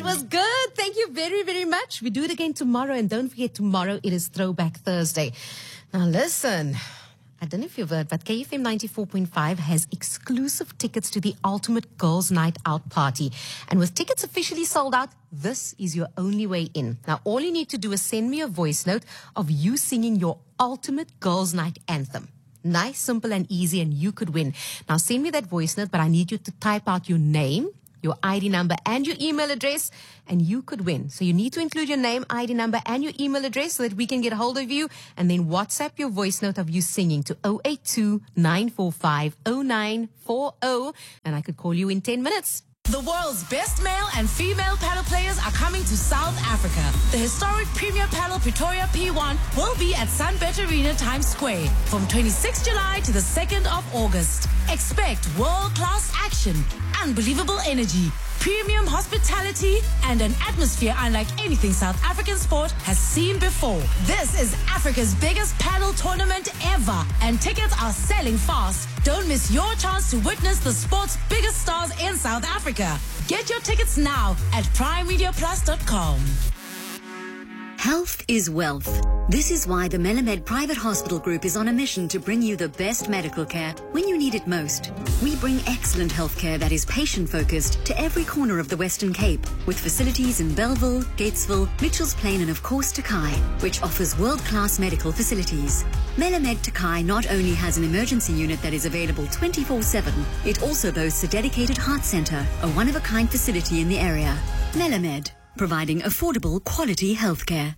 was good. Thank you very, very much. We do it again tomorrow. And don't forget, tomorrow it is Throwback Thursday. Now listen, I don't know if you've heard, but KFM 94.5 has exclusive tickets to the Ultimate Girls Night Out party. And with tickets officially sold out, this is your only way in. Now, all you need to do is send me a voice note of you singing your Ultimate Girls Night anthem. Nice, simple, and easy, and you could win. Now, send me that voice note, but I need you to type out your name, your ID number, and your email address, and you could win. So you need to include your name, ID number, and your email address so that we can get a hold of you, and then WhatsApp your voice note of you singing to 082-945-0940, and I could call you in 10 minutes. The world's best male and female paddle players are coming to South Africa. The historic Premier Paddle Pretoria P1 will be at Sunbet Arena Times Square from 26 July to the 2nd of August. Expect world-class action, unbelievable energy, premium hospitality, and an atmosphere unlike anything South African sport has seen before. This is Africa's biggest paddle tournament ever, and tickets are selling fast. Don't miss your chance to witness the sport's biggest stars in South Africa. Get your tickets now at primemediaplus.com. Health is wealth. This is why the Melamed Private Hospital Group is on a mission to bring you the best medical care when you need it most. We bring excellent healthcare that is patient-focused to every corner of the Western Cape, with facilities in Bellville, Gatesville, Mitchells Plain and of course Takai, which offers world-class medical facilities. Melamed Takai not only has an emergency unit that is available 24/7, it also boasts a dedicated heart centre, a one-of-a-kind facility in the area. Melamed, providing affordable, quality healthcare.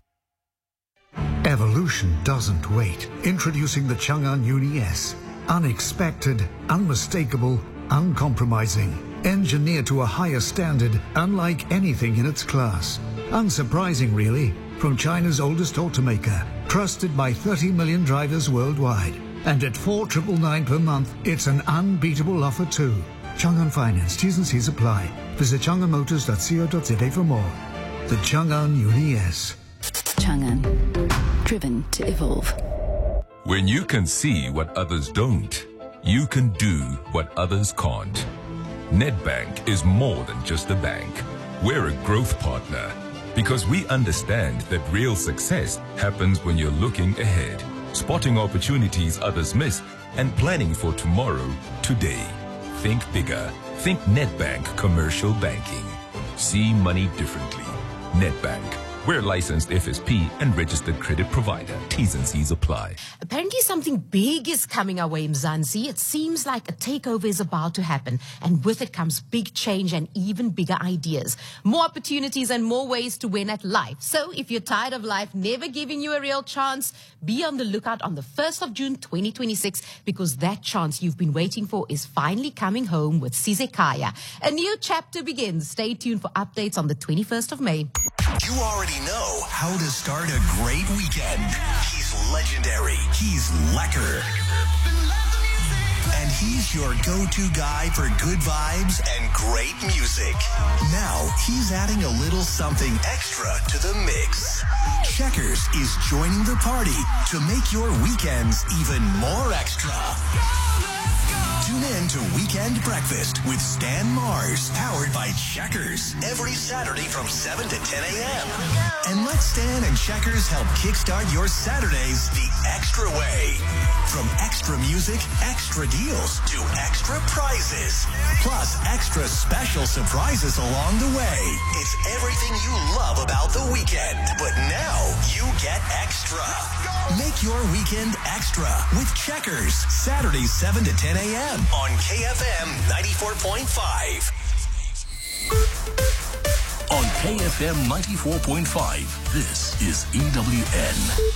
Evolution doesn't wait. Introducing the Chang'an Uni S. Unexpected, unmistakable, uncompromising. Engineered to a higher standard, unlike anything in its class. Unsurprising, really, from China's oldest automaker. Trusted by 30 million drivers worldwide. And at $4,999 per month, it's an unbeatable offer too. Chang'an Finance, T's and C's apply. Visit chang'anmotors.co.za for more. The Chang'an Uni S. Chang'an, driven to evolve. When you can see what others don't, you can do what others can't. Nedbank is more than just a bank. We're a growth partner because we understand that real success happens when you're looking ahead, spotting opportunities others miss, and planning for tomorrow today. Think bigger. Think Nedbank Commercial Banking. See money differently. Nedbank. We're licensed FSP and registered credit provider. T's and C's apply. Apparently something big is coming our way, Mzansi. It seems like a takeover is about to happen. And with it comes big change and even bigger ideas. More opportunities and more ways to win at life. So if you're tired of life never giving you a real chance, be on the lookout on the 1st of June 2026 because that chance you've been waiting for is finally coming home with Sizekaya. A new chapter begins. Stay tuned for updates on the 21st of May. You already know how to start a great weekend. He's legendary. He's lekker. And he's your go-to guy for good vibes and great music. Now he's adding a little something extra to the mix. Checkers is joining the party to make your weekends even more extra. Tune in to Weekend Breakfast with Stan Mars, powered by Checkers, every Saturday from 7 to 10 a.m. And let Stan and Checkers help kickstart your Saturdays the extra way. From extra music, extra deals, to extra prizes. Plus, extra special surprises along the way. It's everything you love about the weekend. But now, you get extra. Make your weekend extra with Checkers, Saturdays 7 to 10 a.m. on KFM 94.5. On KFM 94.5, this is EWN.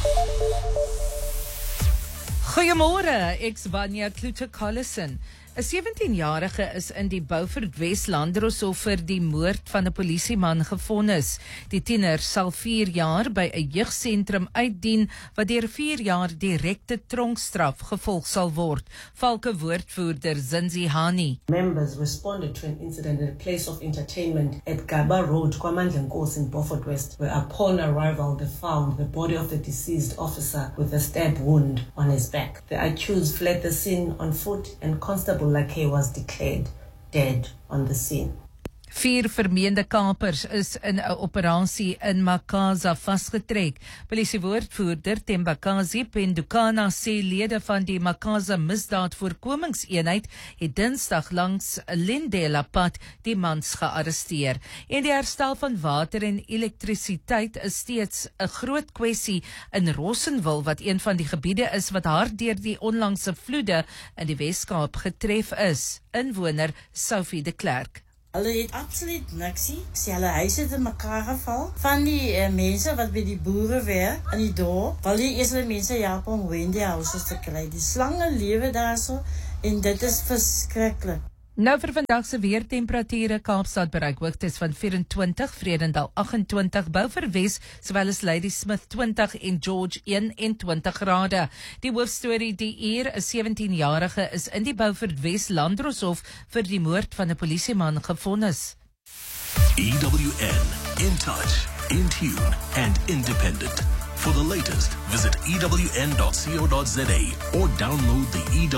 Goeiemôre, ek's Vanya Kluter-Collison. 'n 17-jarige is in die Beaufort Wes Landdroshof vir die moord van 'n polisieman gevonnis. Die tiener sal 4 jaar by 'n jeugsentrum uitdien wat deur 4 jaar direkte tronkstraf gevolg sal word. Valke woordvoerder Zinzi Hani. Members responded to an incident at a place of entertainment at Gaba Road, KwaMandla Nkosi in Beaufort West, where upon arrival they found the body of the deceased officer with a stab wound on his back. The accused fled the scene on foot and Constable Lake was declared dead on the scene. 4 vermeende kapers is in 'n operasie in Makaza vasgetrek. Polisiewoordvoerder Tembakazi Pendukana sê lede van die Makaza misdaadvoorkomingseenheid het Dinsdag langs Lindela pad die mans gearresteer. En die herstel van water en elektrisiteit is steeds 'n groot kwessie in Rossenwil, wat een van die gebiede is wat hard deur die onlangse vloede in die Weskaap getref is. Inwoner Sophie de Klerk. Hulle het absoluut niks nie. Sy hulle huise het in mekaar geval. Van die mense wat by die boere werk in die dorp, wil die eers die mense help om Wendy houses te kry. Die slange lewe daarso en dit is verskriklik. Nou vir vandag se weertemperature: Kaapstad bereik hoogtes van 24, Vredendal 28, Beaufort Wes sowel as Ladysmith 20 en George 21 grade. Die hoofstorie die uur: 'n 17-jarige is in die Beaufort Wes Landdroshof vir die moord van 'n polisieman gevonnis. EWN, in touch, in tune and independent. For the latest, visit ewn.co.za or download the EWN